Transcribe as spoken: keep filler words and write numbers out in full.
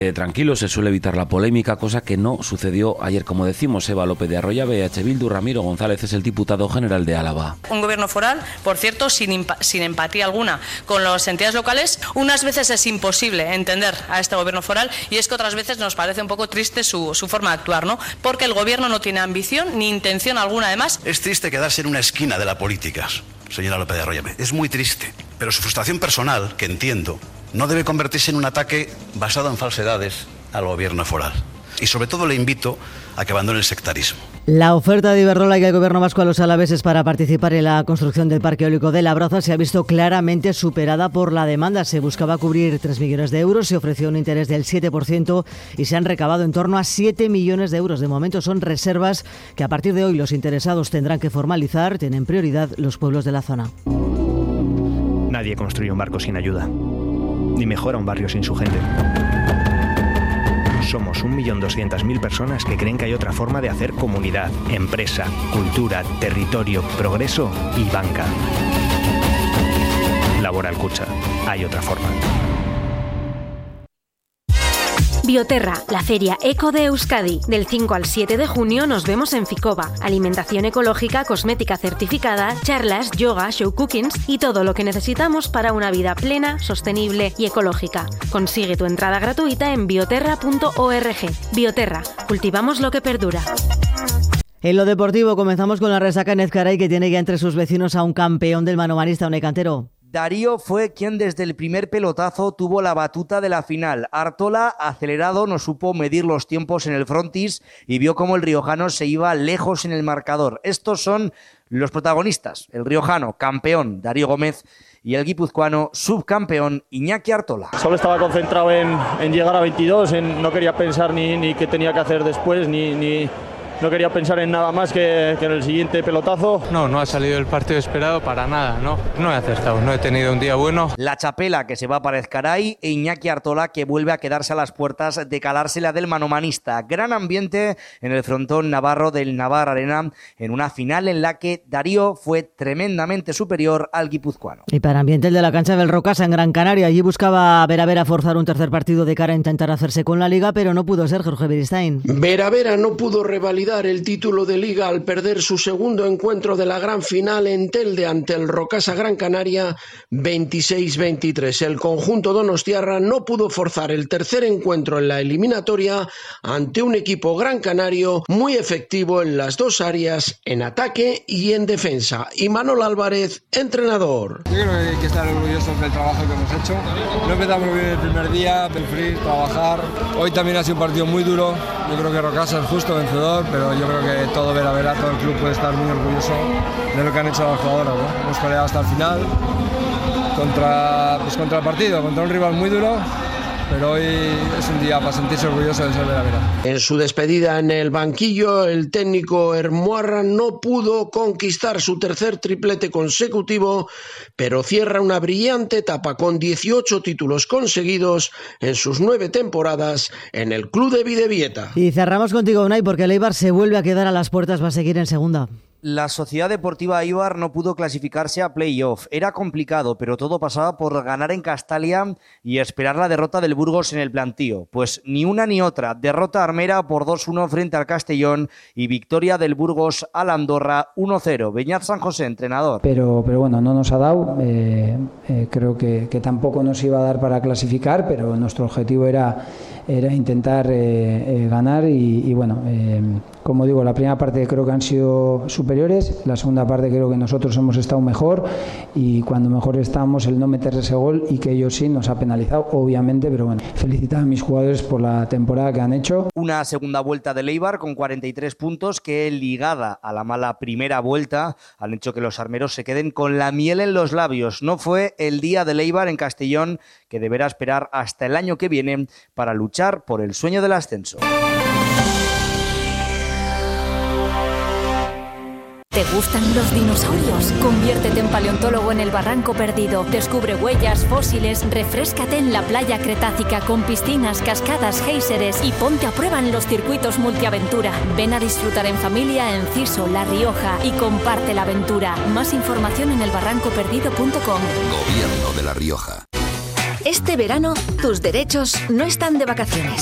Eh, tranquilo, se suele evitar la polémica, cosa que no sucedió ayer. Como decimos, Eva López de Arroyave, E H Bildu, Ramiro González es el diputado general de Álava. Un gobierno foral, por cierto, sin, impa- sin empatía alguna con las entidades locales. Unas veces es imposible entender a este gobierno foral y es que otras veces nos parece un poco triste su, su forma de actuar, ¿no? Porque el gobierno no tiene ambición ni intención alguna, además. Es triste quedarse en una esquina de la política, señora López de Arroyave. Es muy triste, pero su frustración personal, que entiendo, no debe convertirse en un ataque basado en falsedades al gobierno foral. Y sobre todo le invito a que abandone el sectarismo. La oferta de Iberdrola y el gobierno vasco a los alaveses para participar en la construcción del parque eólico de Labraza se ha visto claramente superada por la demanda. Se buscaba cubrir tres millones de euros, se ofreció un interés del siete por ciento y se han recabado en torno a siete millones de euros. De momento son reservas que a partir de hoy los interesados tendrán que formalizar. Tienen prioridad los pueblos de la zona. Nadie construye un barco sin ayuda, ni mejora un barrio sin su gente. Somos un millón doscientas mil personas que creen que hay otra forma de hacer comunidad, empresa, cultura, territorio, progreso y banca. Laboral Kutxa. Hay otra forma. Bioterra, la feria eco de Euskadi. Del cinco al siete de junio nos vemos en Ficoba. Alimentación ecológica, cosmética certificada, charlas, yoga, show cookings y todo lo que necesitamos para una vida plena, sostenible y ecológica. Consigue tu entrada gratuita en bioterra punto org. Bioterra, cultivamos lo que perdura. En lo deportivo comenzamos con la resaca en Ezcaray, que tiene ya entre sus vecinos a un campeón del manomanista, Unai Cantero. Darío fue quien desde el primer pelotazo tuvo la batuta de la final. Artola, acelerado, no supo medir los tiempos en el frontis y vio cómo el riojano se iba lejos en el marcador. Estos son los protagonistas. El riojano, campeón, Darío Gómez, y el guipuzcoano, subcampeón, Iñaki Artola. Solo estaba concentrado en, en llegar a veintidós, en, no quería pensar ni, ni qué tenía que hacer después, ni... ni... No quería pensar en nada más que, que en el siguiente pelotazo. No, no ha salido el partido esperado para nada, no. No he acertado, no he tenido un día bueno. La Chapela, que se va para Ezcaray, e Iñaki Artola, que vuelve a quedarse a las puertas de calársela del manomanista. Gran ambiente en el frontón navarro del Navar Arena, en una final en la que Darío fue tremendamente superior al guipuzcoano. Y para ambiente el de la cancha del Rocasa en Gran Canaria. Allí buscaba Vera Vera forzar un tercer partido de cara a intentar hacerse con la Liga, pero no pudo ser. Jorge Beristain. Vera Vera no pudo revalidar el título de Liga al perder su segundo encuentro de la gran final en Telde ante el Rocasa Gran Canaria veintiséis veintitrés. El conjunto donostiarra no pudo forzar el tercer encuentro en la eliminatoria ante un equipo gran canario muy efectivo en las dos áreas, en ataque y en defensa. Y Manol Álvarez, entrenador. Yo creo que hay que estar orgullosos del trabajo que hemos hecho. No empezamos muy bien el primer día, sufrir, trabajar. Hoy también ha sido un partido muy duro. Yo creo que Rocasa es justo vencedor, pero yo creo que todo Vera Vera, todo el club puede estar muy orgulloso de lo que han hecho las jugadoras, ¿no? Hemos peleado hasta el final contra, pues contra el partido, contra un rival muy duro, pero hoy es un día para sentirse orgulloso de ser Vera Vera. En su despedida en el banquillo, el técnico Hermoarra no pudo conquistar su tercer triplete consecutivo, pero cierra una brillante etapa con dieciocho títulos conseguidos en sus nueve temporadas en el club de Bidebieta. Y cerramos contigo, Unai, porque el Eibar se vuelve a quedar a las puertas, va a seguir en segunda. La Sociedad Deportiva Eibar no pudo clasificarse a playoff. Era complicado, pero todo pasaba por ganar en Castalia y esperar la derrota del Burgos en el plantío. Pues ni una ni otra. Derrota armera por dos uno frente al Castellón y victoria del Burgos al Andorra uno cero. Beñat San José, entrenador. Pero, pero bueno, no nos ha dado. Eh, eh, creo que, que tampoco nos iba a dar para clasificar, pero nuestro objetivo era, era intentar eh, eh, ganar y, y bueno, eh, como digo, la primera parte creo que han sido superiores. La segunda parte creo que nosotros hemos estado mejor y cuando mejor estamos el no meter ese gol y que ellos sí nos ha penalizado, obviamente, pero bueno, felicitar a mis jugadores por la temporada que han hecho. Una segunda vuelta del Eibar con cuarenta y tres puntos que, ligada a la mala primera vuelta, han hecho que los armeros se queden con la miel en los labios. No fue el día del Eibar en Castellón, que deberá esperar hasta el año que viene para luchar por el sueño del ascenso. ¿Te gustan los dinosaurios? Conviértete en paleontólogo en el Barranco Perdido. Descubre huellas, fósiles, refréscate en la playa cretácica con piscinas, cascadas, géiseres y ponte a prueba en los circuitos multiaventura. Ven a disfrutar en familia en Ciso, La Rioja y comparte la aventura. Más información en el barranco perdido punto com. Gobierno de La Rioja. Este verano, tus derechos no están de vacaciones.